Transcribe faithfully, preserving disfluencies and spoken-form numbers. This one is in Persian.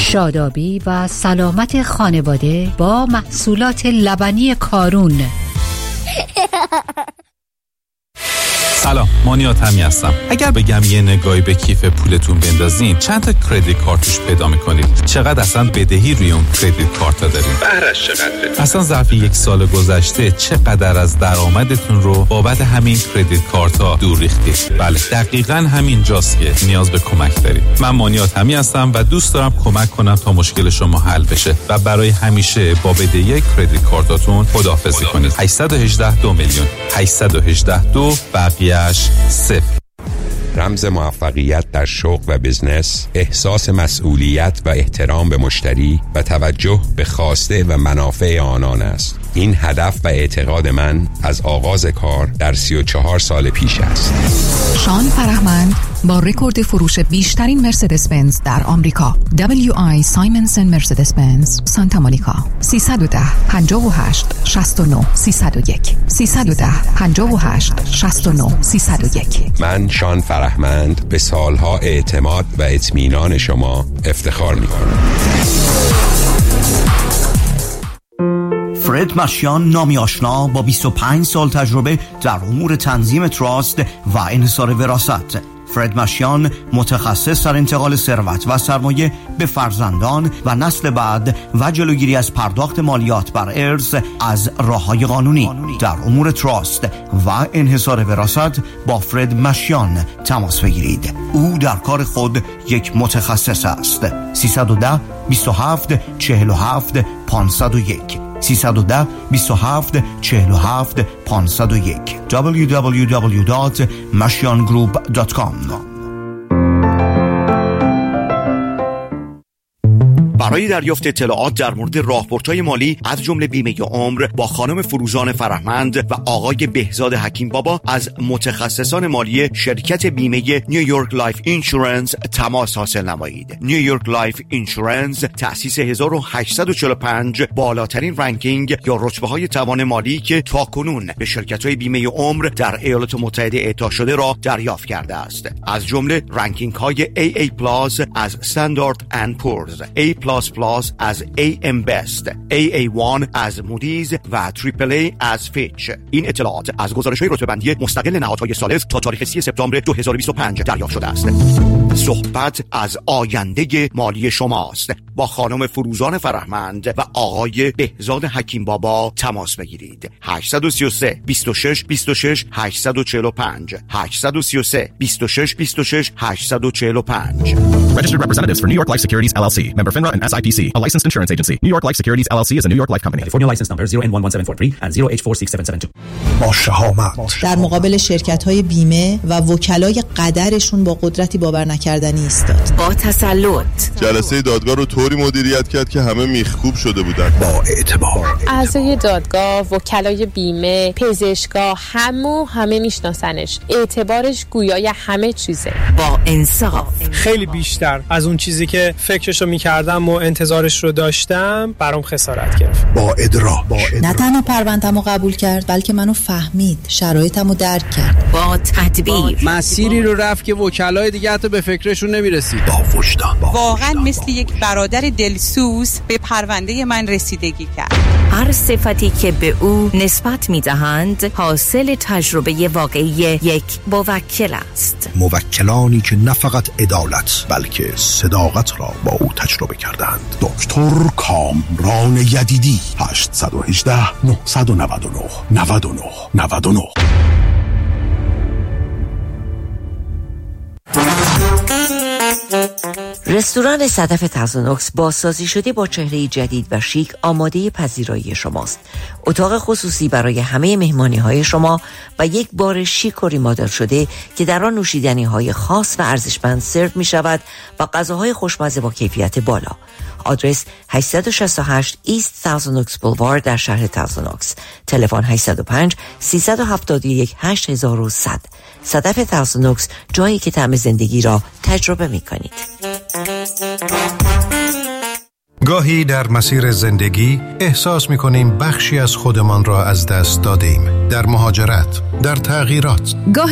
شادابی و سلامت خانواده با محصولات لبنی کارون. سلام، مانیات همی هستم. اگر بگم یه نگاهی به کیف پولتون بندازین چند تا کردیت کارت توش پیدا میکنید؟ چقدر اصلا بدهی روی اون کردیت کارت ها دارین؟ بهرش چقدره؟ اصلا ظرف یک سال گذشته چقدر از درآمدتون رو بابت همین کردیت کارت ها دور ریختید؟ بله، دقیقاً همین جاست که نیاز به کمک دارید. من مانیات همی هستم و دوست دارم کمک کنم تا مشکل شما حل بشه و برای همیشه با بدهی کردیت کارتاتون خداحافظی کنید. هشت یک هشت دو میلیون هشت یک هشت دو بقیه‌اش صفر. رمز موفقیت در شغل و بزنس احساس مسئولیت و احترام به مشتری و توجه به خواسته و منافع آنان است. این هدف و اعتقاد من از آغاز کار در سی و چهار سال پیش است. شان فرهمند با رکورد فروش بیشترین مرسدس بنز در آمریکا، دبلیو آی سایمنسن مرسدس بنز سانتا مونیکا، سیصد و ده پنجاه و هشت شصت و نه سیصد و یک سیصد و ده پنجاه و هشت شصت و نه سیصد و یک. من شان فرهمند به سالها اعتماد و اطمینان شما افتخار می‌کنم. فرد مشیان، نامی آشنا با بیست و پنج سال تجربه در امور تنظیم تراست و انحصار وراثت. فرد مشیان متخصص در انتقال ثروت و سرمایه به فرزندان و نسل بعد و جلوگیری از پرداخت مالیات بر ارث از راه‌های قانونی. در امور تراست و انحصار وراثت با فرد مشیان تماس بگیرید. او در کار خود یک متخصص است. سیصد و ده بیست و هفت چهل و هفت پانصد و یک سیصد و ده بیست و هفت چهل و هفت پانصد و یک دبلیو دبلیو دبلیو دات مشیان گروپ دات کام. برای دریافت اطلاعات در مورد راهبردهای مالی از جمله بیمه عمر با خانم فروزان فرهمند و آقای بهزاد حکیم بابا از متخصصان مالی شرکت بیمه نیویورک لایف اینشورنس تماس حاصل نمایید. نیویورک لایف اینشورنس تأسیس هزار و هشتصد و چهل و پنج، بالاترین رنکینگ یا رتبه های توان مالی که تاکنون به شرکت های بیمه عمر در ایالات متحده اعطا شده را دریافت کرده است. از جمله رنکینگ های ای ای پلاس از استاندارد اند پورز، A پلاس پلاس از ای ام Best، ای ای وان از مودیز و تریپل ای از فیچ. این اطلاعات از گزارش‌های رتبه‌بندی مستقل نهادهای ثالث تا تاریخ سی سپتامبر دو هزار و بیست و پنج دریافت شده است. صحبت از آینده مالی شماست. با خانم فروزان فرهمند و آقای بهزاد حکیم بابا تماس بگیرید. هشت سه سه بیست و شش بیست و شش هشتصد و چهل و پنج هشت سه سه بیست و شش بیست و شش هشتصد و چهل و پنج. Registered representatives for New York Life Securities L L C, member FINRA and S I P C, a licensed insurance agency. New York Life Securities L L C is a New York Life company. California license number zero N one one seven four three and zero H four six seven seven two. با شهامت در مقابل شرکت‌های بیمه و وکلای قدرشون با قدرتی باور نکردنی ایستاد. با تسلط جلسه دادگاه رو طوری مدیریت کرد که همه میخکوب شده بودن. با اعتبار اعضای دادگاه، وکلای بیمه، پزشکا، همو همه میشناسنش. اعتبارش گویای همه چیزه. با انصاف، خیلی بیشتر از اون چیزی که فکرشو میکردم و انتظارش رو داشتم برام خسارت گرفت. با ادراک، نه تنها پرونده‌مو قبول کرد بلکه منو فهمید، شرایطمو درک کرد. با تدبیر، مسیری رو رفت که وکلای دیگه حتی به فکرشون نمیرسید. با وجدان، واقعا مثل یک برادر دلسوز به پرونده من رسیدگی کرد. هر صفتی که به او نسبت میدهند حاصل تجربه واقعی یک موکل است. موکلانی که نه فقط عدالت بلکه صداقت را با او تجربه کردند. دکتر کامران یدیدی. هشت یک هشت نه نه نه نه نه نه نه. رستوران صدف تازونوکس بازسازی شده با چهره جدید و شیک آماده پذیرایی شماست. اتاق خصوصی برای همه مهمانی های شما و یک بار شیک و ریمادل شده که در آن نوشیدنی های خاص و ارزشمند سرو می شود و غذاهای خوشمزه با کیفیت بالا. آدرس هشت شش هشت ایست تازونوکس بولوارد در شهر تازونوکس. تلفن هشت صفر پنج سیصد و هفتاد و یک هشت هزار و صد. صدف تازونوکس، جایی که طعم زندگی را تجربه می کنید. گاهی در مسیر زندگی احساس می‌کنیم بخشی از خودمان را از دست دادیم. در مهاجرت، در تغییرات. گاهی